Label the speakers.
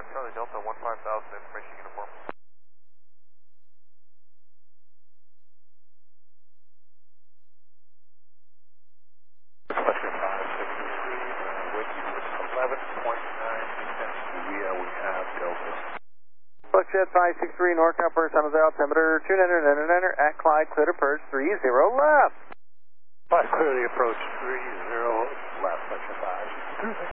Speaker 1: Charlie Delta 15,000, information uniform.
Speaker 2: Question 563, with you with 11.9 descent to we have Delta.
Speaker 3: Buckjet 563, NorCal first time altimeter 290 at Clyde, clear to approach 30 left.
Speaker 2: 5 clear the approach 30 left, section 5.